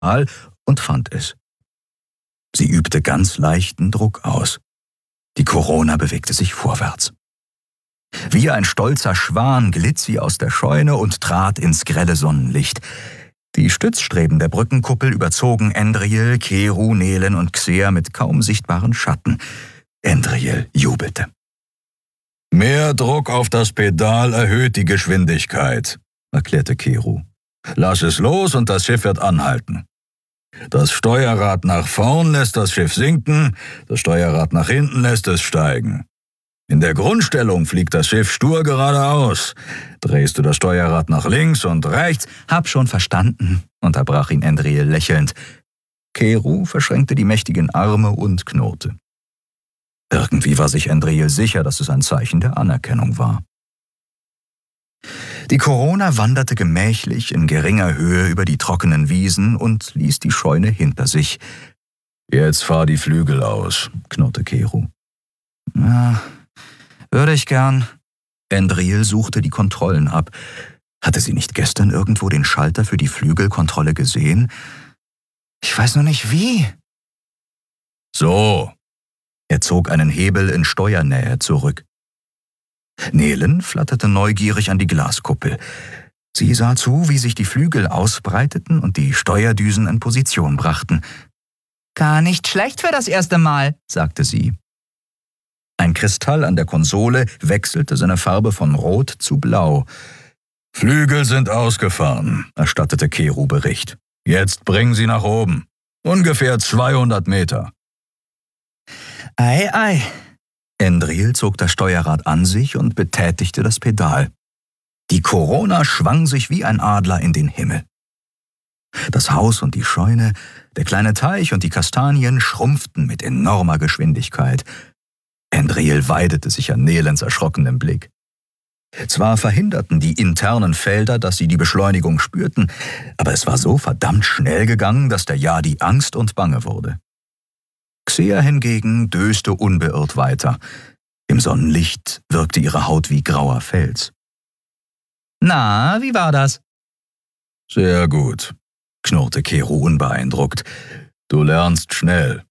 und fand es. Sie übte ganz leichten Druck aus. Die Corona bewegte sich vorwärts. Wie ein stolzer Schwan glitt sie aus der Scheune und trat ins grelle Sonnenlicht. Die Stützstreben der Brückenkuppel überzogen Endriel, Keru, Nelen und Xer mit kaum sichtbaren Schatten. Endriel jubelte. »Mehr Druck auf das Pedal erhöht die Geschwindigkeit«, erklärte Keru. »Lass es los und das Schiff wird anhalten. Das Steuerrad nach vorn lässt das Schiff sinken, das Steuerrad nach hinten lässt es steigen. In der Grundstellung fliegt das Schiff stur geradeaus. Drehst du das Steuerrad nach links und rechts...« »Hab schon verstanden«, unterbrach ihn Endriel lächelnd. Keru verschränkte die mächtigen Arme und knurrte. Irgendwie war sich Endriel sicher, dass es ein Zeichen der Anerkennung war. Die Corona wanderte gemächlich in geringer Höhe über die trockenen Wiesen und ließ die Scheune hinter sich. »Jetzt fahr die Flügel aus«, knurrte Keru. »Ja, würde ich gern.« Endriel suchte die Kontrollen ab. Hatte sie nicht gestern irgendwo den Schalter für die Flügelkontrolle gesehen? Ich weiß nur nicht wie. »So«, er zog einen Hebel in Steuernähe zurück. Nelen flatterte neugierig an die Glaskuppel. Sie sah zu, wie sich die Flügel ausbreiteten und die Steuerdüsen in Position brachten. »Gar nicht schlecht für das erste Mal«, sagte sie. Ein Kristall an der Konsole wechselte seine Farbe von Rot zu Blau. »Flügel sind ausgefahren«, erstattete Keru Bericht. »Jetzt bringen sie nach oben. Ungefähr 200 Meter.« »Ei, ei.« Endriel zog das Steuerrad an sich und betätigte das Pedal. Die Corona schwang sich wie ein Adler in den Himmel. Das Haus und die Scheune, der kleine Teich und die Kastanien schrumpften mit enormer Geschwindigkeit. Endriel weidete sich an Nelens erschrockenem Blick. Zwar verhinderten die internen Felder, dass sie die Beschleunigung spürten, aber es war so verdammt schnell gegangen, dass der Yadi Angst und Bange wurde. Xer hingegen döste unbeirrt weiter. Im Sonnenlicht wirkte ihre Haut wie grauer Fels. »Na, wie war das?« »Sehr gut«, knurrte Keru unbeeindruckt. »Du lernst schnell.«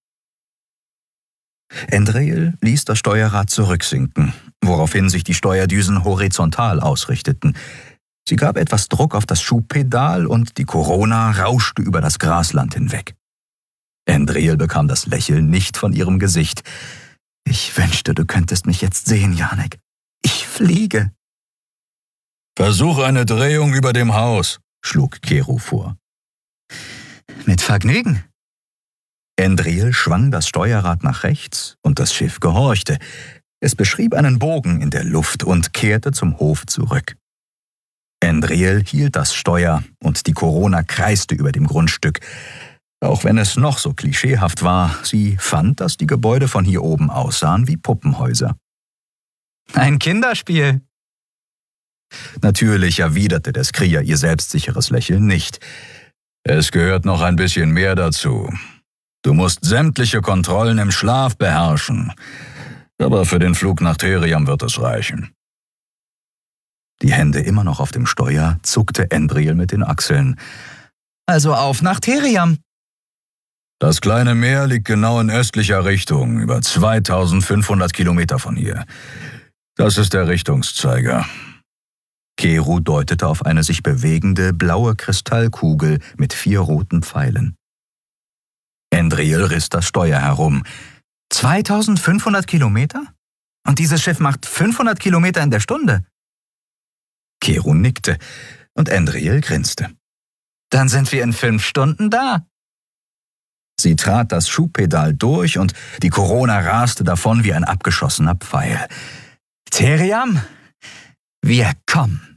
Endriel ließ das Steuerrad zurücksinken, woraufhin sich die Steuerdüsen horizontal ausrichteten. Sie gab etwas Druck auf das Schubpedal und die Corona rauschte über das Grasland hinweg. Endriel bekam das Lächeln nicht von ihrem Gesicht. »Ich wünschte, du könntest mich jetzt sehen, Janek. Ich fliege.« »Versuch eine Drehung über dem Haus«, schlug Keru vor. »Mit Vergnügen.« Endriel schwang das Steuerrad nach rechts und das Schiff gehorchte. Es beschrieb einen Bogen in der Luft und kehrte zum Hof zurück. Endriel hielt das Steuer und die Corona kreiste über dem Grundstück. Auch wenn es noch so klischeehaft war, sie fand, dass die Gebäude von hier oben aussahen wie Puppenhäuser. »Ein Kinderspiel!« Natürlich erwiderte der Skrier ihr selbstsicheres Lächeln nicht. »Es gehört noch ein bisschen mehr dazu. Du musst sämtliche Kontrollen im Schlaf beherrschen. Aber für den Flug nach Theriam wird es reichen.« Die Hände immer noch auf dem Steuer, zuckte Endriel mit den Achseln. »Also auf nach Theriam!« Das kleine Meer liegt genau in östlicher Richtung, über 2500 Kilometer von hier. Das ist der Richtungszeiger.« Keru deutete auf eine sich bewegende, blaue Kristallkugel mit 4 roten Pfeilen. Endriel riss das Steuer herum. 2500 Kilometer? Und dieses Schiff macht 500 Kilometer in der Stunde? Keru nickte und Endriel grinste. Dann sind wir in 5 Stunden da. Sie trat das Schubpedal durch und die Corona raste davon wie ein abgeschossener Pfeil. Theriam, wir kommen.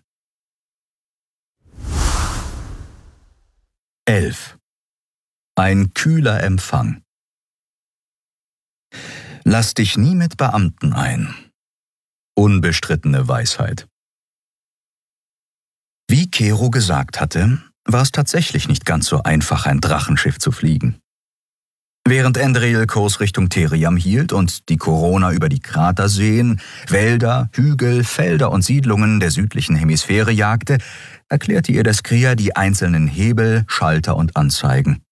11. Ein kühler Empfang. Lass dich nie mit Beamten ein. Unbestrittene Weisheit. Wie Keru gesagt hatte, war es tatsächlich nicht ganz so einfach, ein Drachenschiff zu fliegen. Während Andriel Kurs Richtung Theriam hielt und die Corona über die Kraterseen, Wälder, Hügel, Felder und Siedlungen der südlichen Hemisphäre jagte, erklärte ihr der Skria die einzelnen Hebel, Schalter und Anzeigen.